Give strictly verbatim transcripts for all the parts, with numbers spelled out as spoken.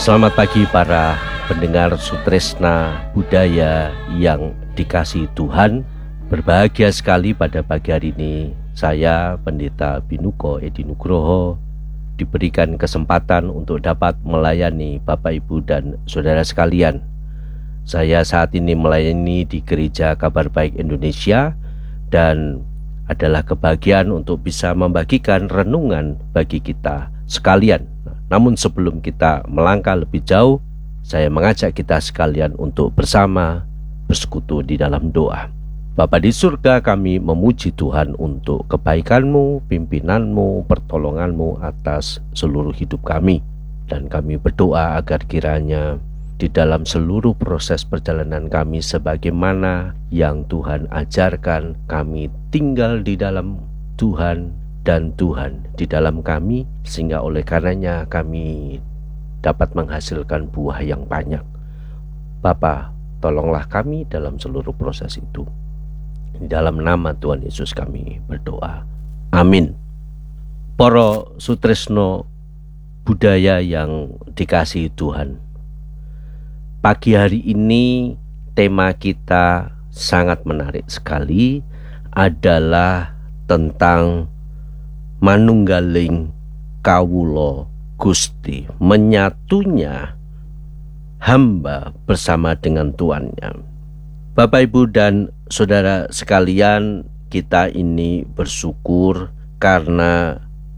Selamat pagi para pendengar Sutresna Budaya yang dikasihi Tuhan. Berbahagia sekali pada pagi hari ini saya, Pendeta Binuko Edi Nugroho, diberikan kesempatan untuk dapat melayani Bapak Ibu dan Saudara sekalian. Saya saat ini melayani di Gereja Kabar Baik Indonesia dan adalah kebahagiaan untuk bisa membagikan renungan bagi kita sekalian. Namun sebelum kita melangkah lebih jauh, saya mengajak kita sekalian untuk bersama bersekutu di dalam doa. Bapa di surga, kami memuji Tuhan untuk kebaikan-Mu, pimpinan-Mu, pertolongan-Mu atas seluruh hidup kami. Dan kami berdoa agar kiranya di dalam seluruh proses perjalanan kami sebagaimana yang Tuhan ajarkan, kami tinggal di dalam Tuhan dan Tuhan di dalam kami, sehingga oleh karenanya kami dapat menghasilkan buah yang banyak. Bapa, tolonglah kami dalam seluruh proses itu. Di dalam nama Tuhan Yesus kami berdoa. Amin. Para sutresno budaya yang dikasihi Tuhan, pagi hari ini tema kita sangat menarik sekali, adalah tentang manunggaling kawula Gusti, menyatunya hamba bersama dengan tuannya. Bapak, Ibu, dan Saudara sekalian, kita ini bersyukur karena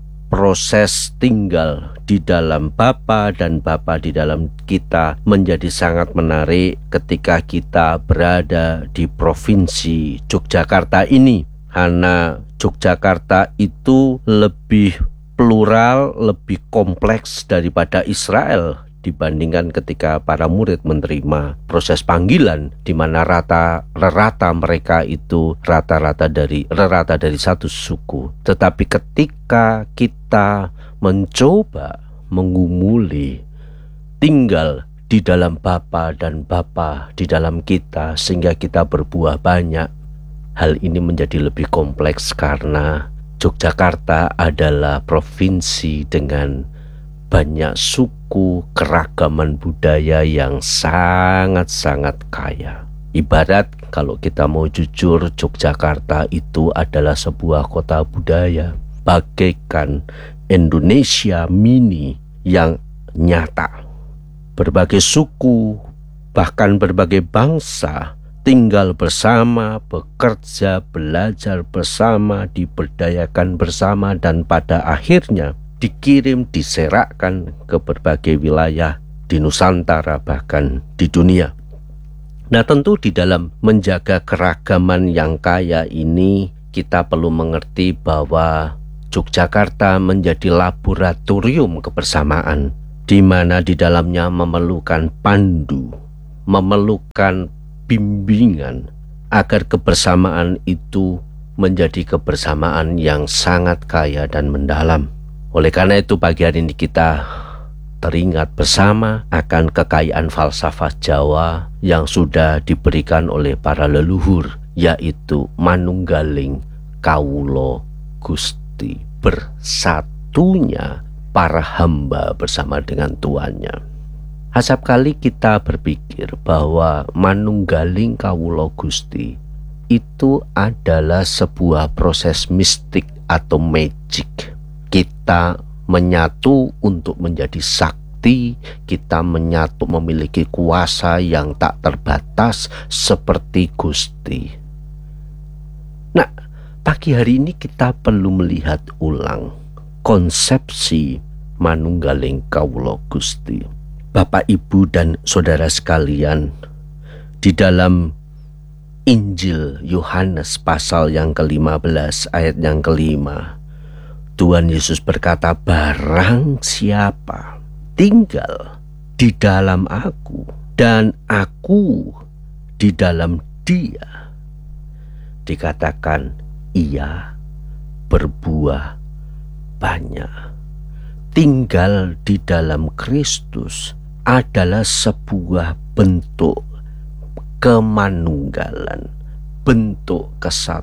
proses tinggal di dalam Bapa dan Bapa di dalam kita menjadi sangat menarik ketika kita berada di Provinsi Yogyakarta ini. Karena Yogyakarta itu lebih plural, lebih kompleks daripada Israel dibandingkan ketika para murid menerima proses panggilan, di mana rata rata mereka itu rata-rata dari rata dari satu suku. Tetapi ketika kita mencoba mengumuli tinggal di dalam Bapa dan Bapa di dalam kita sehingga kita berbuah banyak, hal ini menjadi lebih kompleks karena Yogyakarta adalah provinsi dengan banyak suku, keragaman budaya yang sangat-sangat kaya. Ibarat kalau kita mau jujur, Yogyakarta itu adalah sebuah kota budaya, bagaikan Indonesia mini yang nyata. Berbagai suku, bahkan berbagai bangsa tinggal bersama, bekerja, belajar bersama, diberdayakan bersama, dan pada akhirnya dikirim, diserakkan ke berbagai wilayah di Nusantara, bahkan di dunia. Nah, tentu di dalam menjaga keragaman yang kaya ini, kita perlu mengerti bahwa Yogyakarta menjadi laboratorium kebersamaan, di mana di dalamnya memerlukan pandu, memerlukan bimbingan agar kebersamaan itu menjadi kebersamaan yang sangat kaya dan mendalam. Oleh karena itu pagi hari ini kita teringat bersama akan kekayaan falsafah Jawa yang sudah diberikan oleh para leluhur, yaitu manunggaling kawula Gusti, bersatunya para hamba bersama dengan tuannya. Asap kali kita berpikir bahwa manunggaling kawula Gusti itu adalah sebuah proses mistik atau magic. Kita menyatu untuk menjadi sakti, kita menyatu memiliki kuasa yang tak terbatas seperti Gusti. Nah, pagi hari ini kita perlu melihat ulang konsepsi manunggaling kawula Gusti. Bapak, Ibu, dan Saudara sekalian, di dalam Injil Yohanes pasal yang kelima belas ayat yang kelima, Tuhan Yesus berkata, barang siapa tinggal di dalam aku dan aku di dalam dia, dikatakan ia berbuah banyak. Tinggal di dalam Kristus adalah sebuah bentuk kemanunggalan, bentuk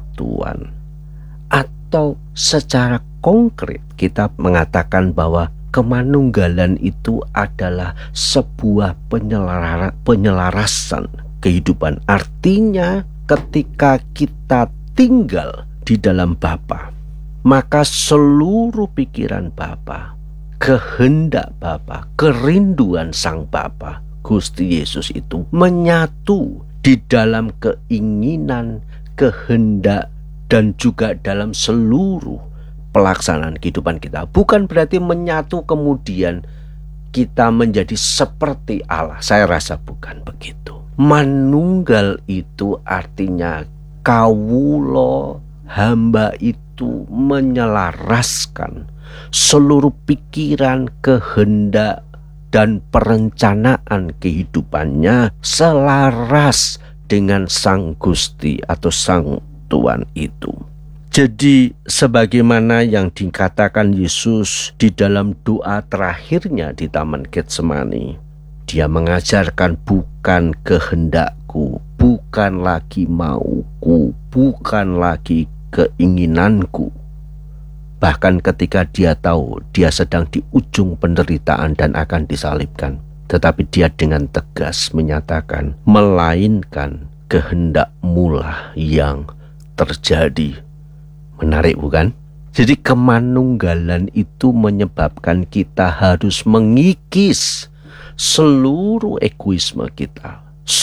kesatuan, atau secara konkret kita mengatakan bahwa kemanunggalan itu adalah sebuah penyelara, penyelarasan kehidupan. Artinya ketika kita tinggal di dalam Bapa, maka seluruh pikiran Bapa, kehendak Bapa, kerinduan Sang Bapa, Gusti Yesus itu menyatu di dalam keinginan, kehendak, dan juga dalam seluruh pelaksanaan kehidupan kita. Bukan berarti menyatu kemudian kita menjadi seperti Allah. Saya rasa bukan begitu. Manunggal itu artinya kawulo, hamba itu menyelaraskan seluruh pikiran, kehendak, dan perencanaan kehidupannya selaras dengan Sang Gusti atau Sang Tuhan itu. Jadi sebagaimana yang dikatakan Yesus di dalam doa terakhirnya di Taman Getsemani, Dia mengajarkan bukan kehendakku, bukan lagi mauku, bukan lagi keinginanku. Bahkan ketika Dia tahu Dia sedang di ujung penderitaan dan akan disalibkan, tetapi Dia dengan tegas menyatakan, melainkan kehendak-Mu lah yang terjadi. Menarik bukan? Jadi kemanunggalan itu menyebabkan kita harus mengikis seluruh egoisme kita,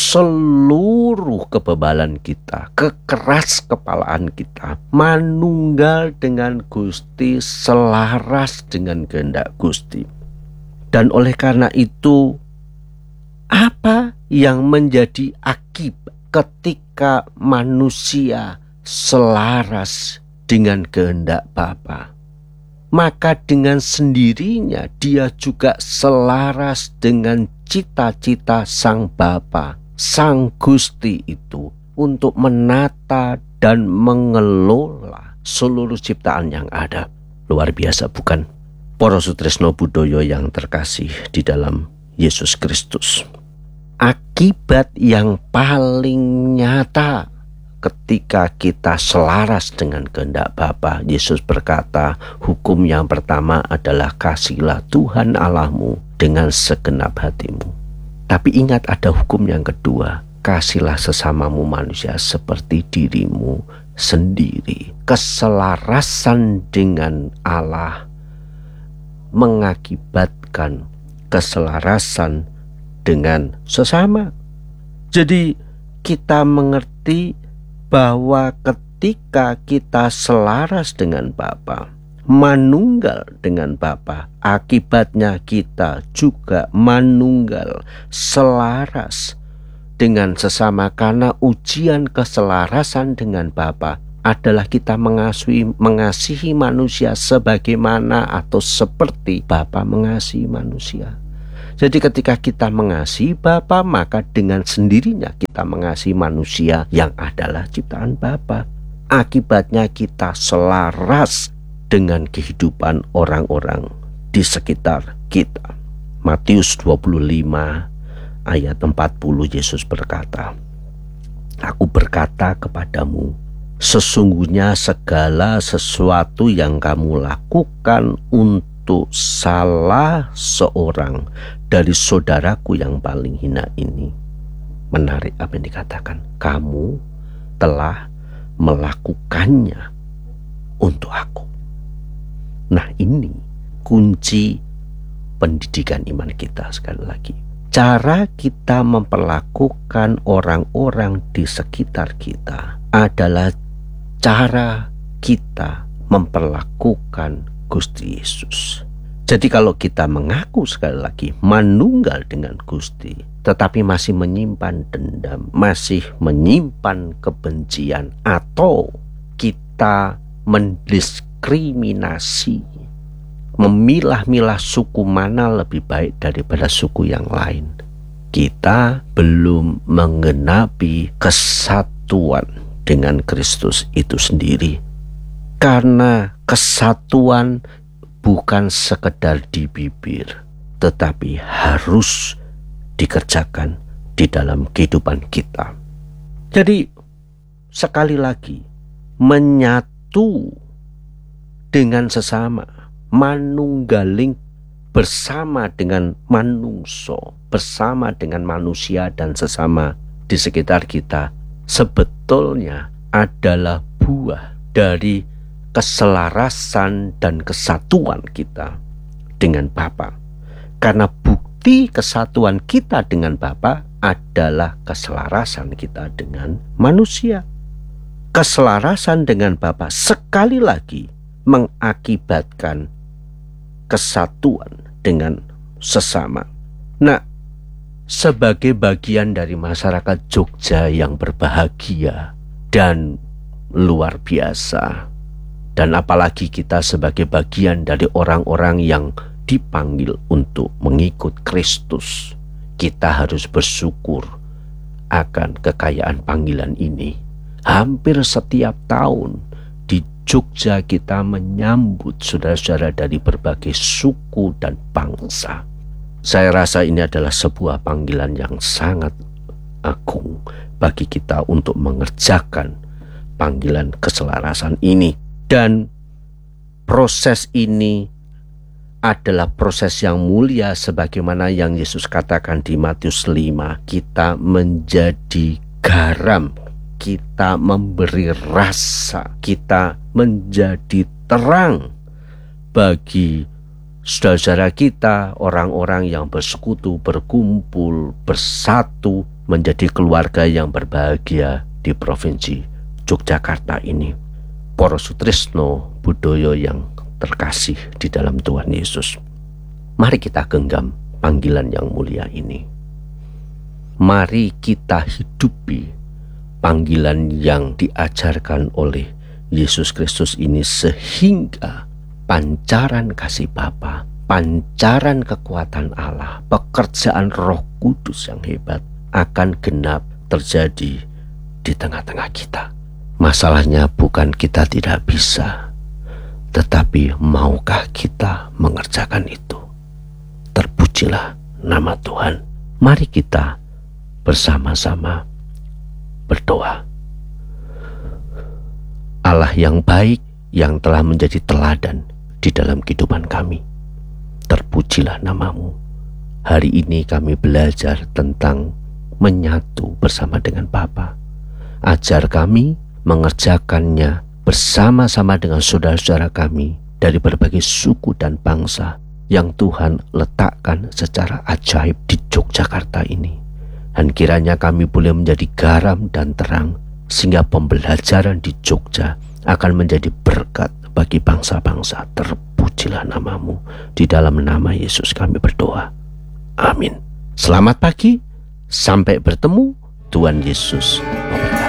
seluruh kebebalan kita, kekeras kepalaan kita, manunggal dengan Gusti, selaras dengan kehendak Gusti. Dan oleh karena itu, apa yang menjadi akibat ketika manusia selaras dengan kehendak Bapa? Maka dengan sendirinya dia juga selaras dengan cita-cita Sang Bapa, Sang Gusti itu untuk menata dan mengelola seluruh ciptaan yang ada. Luar biasa bukan? Para sutresno budaya yang terkasih di dalam Yesus Kristus. Akibat yang paling nyata ketika kita selaras dengan kehendak Bapa, Yesus berkata, hukum yang pertama adalah kasihilah Tuhan Allahmu dengan segenap hatimu. Tapi ingat, ada hukum yang kedua, kasihilah sesamamu manusia seperti dirimu sendiri. Keselarasan dengan Allah mengakibatkan keselarasan dengan sesama. Jadi kita mengerti bahwa ketika kita selaras dengan Bapa, manunggal dengan Bapa, akibatnya kita juga manunggal, selaras dengan sesama. Karena ujian keselarasan dengan Bapa adalah kita mengasihi, mengasihi manusia sebagaimana atau seperti Bapa mengasihi manusia. Jadi ketika kita mengasihi Bapa, maka dengan sendirinya kita mengasihi manusia yang adalah ciptaan Bapa. Akibatnya kita selaras dengan kehidupan orang-orang di sekitar kita. Matius dua puluh lima ayat empat puluh, Yesus berkata, Aku berkata kepadamu, sesungguhnya segala sesuatu yang kamu lakukan untuk salah seorang dari saudaraku yang paling hina ini. Menarik apa yang dikatakan. Kamu telah melakukannya untuk aku. Nah, ini kunci pendidikan iman kita sekali lagi. Cara kita memperlakukan orang-orang di sekitar kita adalah cara kita memperlakukan Gusti Yesus. Jadi kalau kita mengaku sekali lagi manunggal dengan Gusti, tetapi masih menyimpan dendam, masih menyimpan kebencian, atau kita mendiskriminasi, memilah-milah suku mana lebih baik daripada suku yang lain, kita belum menggenapi kesatuan dengan Kristus itu sendiri. Karena kesatuan bukan sekedar di bibir, tetapi harus dikerjakan di dalam kehidupan kita. Jadi sekali lagi, menyatu dengan sesama, manunggaling bersama dengan manungso, bersama dengan manusia dan sesama di sekitar kita, sebetulnya adalah buah dari keselarasan dan kesatuan kita dengan Bapa. Karena bukti kesatuan kita dengan Bapa adalah keselarasan kita dengan manusia. Keselarasan dengan Bapa sekali lagi mengakibatkan kesatuan dengan sesama. Nah, sebagai bagian dari masyarakat Jogja yang berbahagia dan luar biasa, dan apalagi kita sebagai bagian dari orang-orang yang dipanggil untuk mengikut Kristus, kita harus bersyukur akan kekayaan panggilan ini. Hampir setiap tahun di Jogja kita menyambut saudara-saudara dari berbagai suku dan bangsa. Saya rasa ini adalah sebuah panggilan yang sangat agung bagi kita untuk mengerjakan panggilan keselarasan ini. Dan proses ini adalah proses yang mulia sebagaimana yang Yesus katakan di Matius lima, kita menjadi garam, kita memberi rasa, kita menjadi terang bagi saudara-saudara kita, orang-orang yang bersekutu, berkumpul, bersatu, menjadi keluarga yang berbahagia di provinsi Yogyakarta ini. Para sutresno budaya yang terkasih di dalam Tuhan Yesus, mari kita genggam panggilan yang mulia ini. Mari kita hidupi panggilan yang diajarkan oleh Yesus Kristus ini, sehingga pancaran kasih Bapa, pancaran kekuatan Allah, pekerjaan Roh Kudus yang hebat akan genap terjadi di tengah-tengah kita. Masalahnya bukan kita tidak bisa, tetapi maukah kita mengerjakan itu? Terpujilah nama Tuhan. Mari kita bersama-sama berdoa. Allah yang baik, yang telah menjadi teladan di dalam kehidupan kami, terpujilah namamu. Hari ini kami belajar tentang menyatu bersama dengan Bapa. Ajar kami mengerjakannya bersama-sama dengan saudara-saudara kami dari berbagai suku dan bangsa yang Tuhan letakkan secara ajaib di Yogyakarta ini. Dan kiranya kami boleh menjadi garam dan terang, sehingga pembelajaran di Jogja akan menjadi berkat bagi bangsa-bangsa. Terpujilah namamu. Di dalam nama Yesus kami berdoa. Amin. Selamat pagi, sampai bertemu. Tuhan Yesus memberkati.